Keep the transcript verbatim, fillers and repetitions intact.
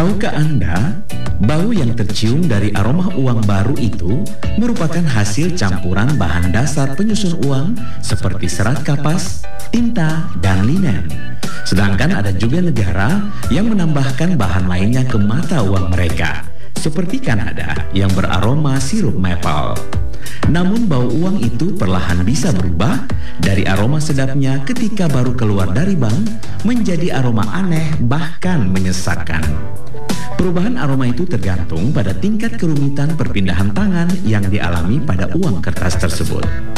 Tahukah Anda, bau yang tercium dari aroma uang baru itu merupakan hasil campuran bahan dasar penyusun uang seperti serat kapas, tinta, dan linen. Sedangkan ada juga negara yang menambahkan bahan lainnya ke mata uang mereka, seperti Kanada yang beraroma sirup maple. Namun bau uang itu perlahan bisa berubah dari aroma sedapnya ketika baru keluar dari bank menjadi aroma aneh bahkan menyesakkan. Perubahan aroma itu tergantung pada tingkat kerumitan perpindahan tangan yang dialami pada uang kertas tersebut.